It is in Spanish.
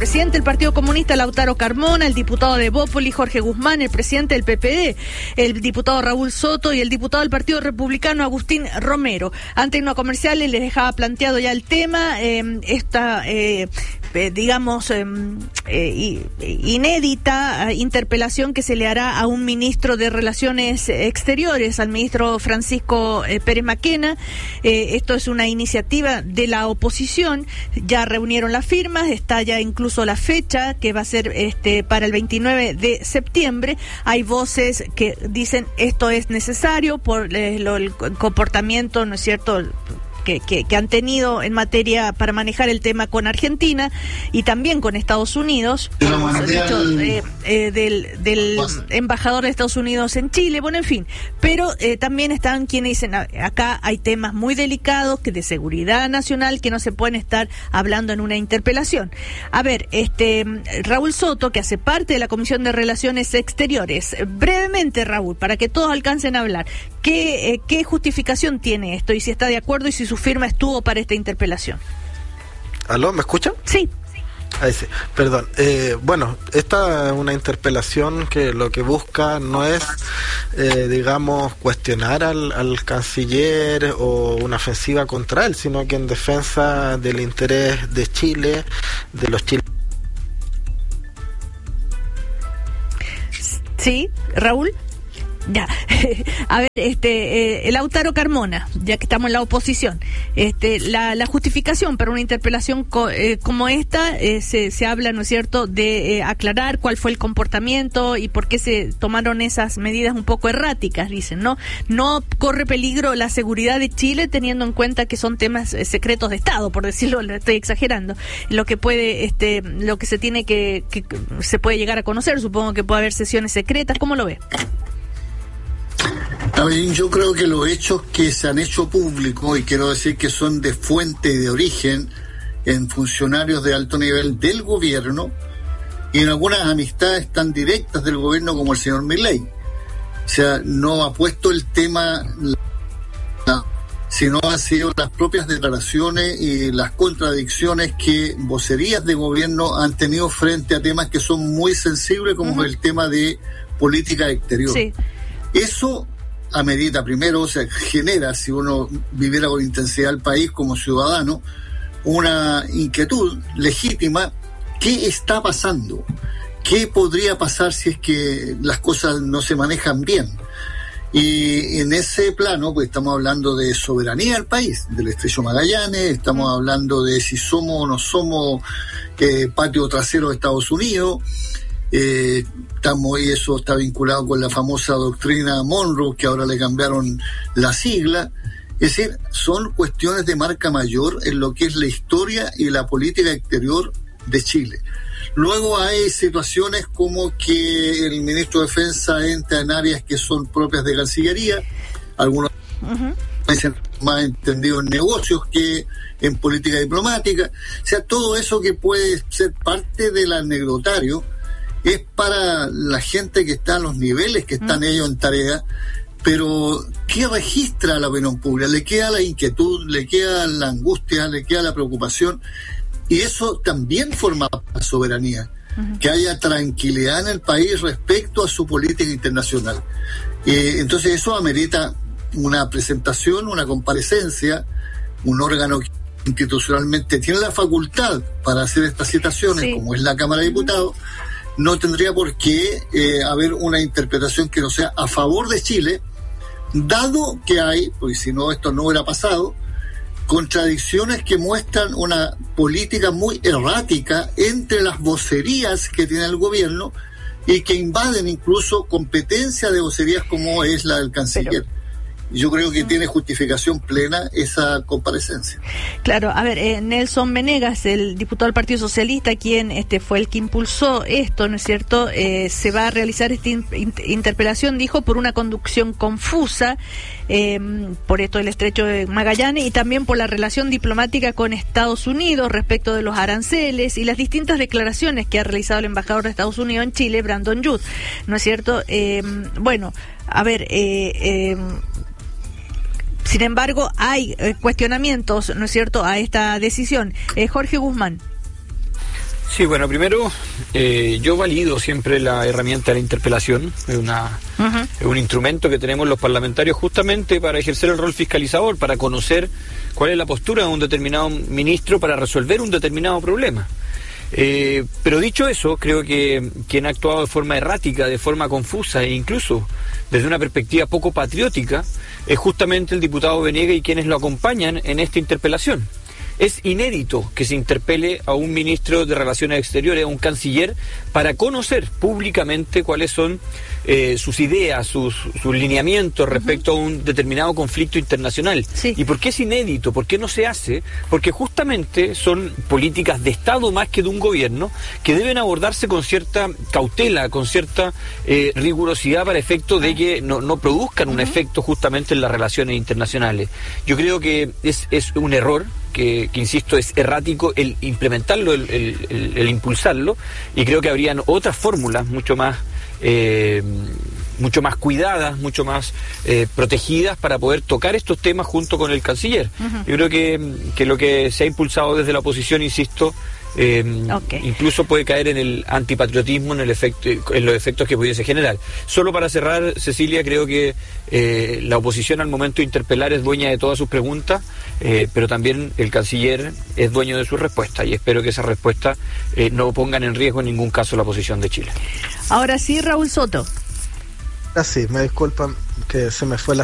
presidente del Partido Comunista, Lautaro Carmona, el diputado de Bópoli, Jorge Guzmán, el presidente del PPD, el diputado Raúl Soto y el diputado del Partido Republicano, Agustín Romero. Ante una comercial les dejaba planteado ya el tema, inédita interpelación que se le hará a un ministro de Relaciones Exteriores, al ministro Francisco Pérez Maquena. Esto es una iniciativa de la oposición, ya reunieron las firmas, está ya incluso la fecha que va a ser para el 29 de septiembre. Hay voces que dicen esto es necesario por el comportamiento, ¿no es cierto?, que han tenido en materia para manejar el tema con Argentina y también con Estados Unidos, del embajador de Estados Unidos en Chile, bueno, en fin, pero también están quienes dicen acá hay temas muy delicados que de seguridad nacional que no se pueden estar hablando en una interpelación. A ver, Raúl Soto, que hace parte de la Comisión de Relaciones Exteriores, brevemente, Raúl, para que todos alcancen a hablar, ¿qué justificación tiene esto y si está de acuerdo y si su firma estuvo para esta interpelación? ¿Aló? ¿Me escuchan? Sí. Ahí sí, perdón. Bueno, esta es una interpelación que lo que busca no es, cuestionar al canciller o una ofensiva contra él, sino que en defensa del interés de Chile, de los chilenos. Sí, Raúl. Ya, a ver, el Lautaro Carmona, ya que estamos en la oposición, la justificación para una interpelación como esta, se habla, ¿no es cierto?, de aclarar cuál fue el comportamiento y por qué se tomaron esas medidas un poco erráticas, dicen, ¿no? No corre peligro la seguridad de Chile teniendo en cuenta que son temas secretos de Estado, por decirlo, lo estoy exagerando, lo que se tiene que se puede llegar a conocer, supongo que puede haber sesiones secretas, ¿cómo lo ve? A ver, yo creo que los hechos que se han hecho públicos, y quiero decir que son de fuente y de origen en funcionarios de alto nivel del gobierno y en algunas amistades tan directas del gobierno como el señor Milei. O sea, no ha puesto el tema, sino han sido las propias declaraciones y las contradicciones que vocerías de gobierno han tenido frente a temas que son muy sensibles, como el tema de política exterior. Sí. Eso amerita primero, o sea, genera, si uno viviera con intensidad el país como ciudadano, una inquietud legítima. ¿Qué está pasando? ¿Qué podría pasar si es que las cosas no se manejan bien? Y en ese plano, pues estamos hablando de soberanía del país, del Estrecho Magallanes, estamos hablando de si somos o no somos patio trasero de Estados Unidos. Y eso está vinculado con la famosa doctrina Monroe, que ahora le cambiaron la sigla. Es decir, son cuestiones de marca mayor en lo que es la historia y la política exterior de Chile. Luego hay situaciones como que el ministro de Defensa entra en áreas que son propias de Cancillería, algunos dicen más entendido en negocios que en política diplomática. O sea, todo eso que puede ser parte del anecdotario es para la gente que está a los niveles que están ellos en tarea, pero ¿qué registra la opinión pública? Le queda la inquietud, le queda la angustia, le queda la preocupación, y eso también forma la soberanía, que haya tranquilidad en el país respecto a su política internacional. Entonces eso amerita una presentación, una comparecencia, un órgano que institucionalmente tiene la facultad para hacer estas citaciones, como es la Cámara de Diputados. No tendría por qué haber una interpretación que no sea a favor de Chile, dado que hay, porque si no esto no hubiera pasado, contradicciones que muestran una política muy errática entre las vocerías que tiene el gobierno y que invaden incluso competencia de vocerías como es la del canciller. Yo creo que tiene justificación plena esa comparecencia. Claro, a ver, Nelson Venegas, el diputado del Partido Socialista, quien fue el que impulsó esto, ¿no es cierto? Se va a realizar esta interpelación, dijo, por una conducción confusa, por esto del Estrecho de Magallanes y también por la relación diplomática con Estados Unidos respecto de los aranceles y las distintas declaraciones que ha realizado el embajador de Estados Unidos en Chile, Brandon Youth, ¿no es cierto? Bueno, a ver, sin embargo, hay cuestionamientos, ¿no es cierto?, a esta decisión. Jorge Guzmán. Sí, bueno, primero, yo valido siempre la herramienta de la interpelación. Es un instrumento que tenemos los parlamentarios justamente para ejercer el rol fiscalizador, para conocer cuál es la postura de un determinado ministro para resolver un determinado problema. Pero dicho eso, creo que quien ha actuado de forma errática, de forma confusa e incluso desde una perspectiva poco patriótica es justamente el diputado Venegas y quienes lo acompañan en esta interpelación. Es inédito que se interpele a un ministro de Relaciones Exteriores, a un canciller, para conocer públicamente cuáles son sus ideas, sus lineamientos respecto a un determinado conflicto internacional. Sí. ¿Y por qué es inédito? ¿Por qué no se hace? Porque justamente son políticas de Estado más que de un gobierno que deben abordarse con cierta cautela, con cierta rigurosidad para efecto de que no produzcan un efecto justamente en las relaciones internacionales. Yo creo que es un error que insisto, es errático el implementarlo, el impulsarlo, y creo que habrían otras fórmulas mucho más cuidadas, mucho más protegidas para poder tocar estos temas junto con el canciller. Yo creo que lo que se ha impulsado desde la oposición, insisto, incluso puede caer en el antipatriotismo, en los efectos que pudiese generar. Solo para cerrar, Cecilia, creo que la oposición al momento de interpelar es dueña de todas sus preguntas, pero también el canciller es dueño de sus respuestas, y espero que esa respuesta no pongan en riesgo en ningún caso la posición de Chile. Ahora sí, Raúl Soto. Sí, me disculpan que se me fue la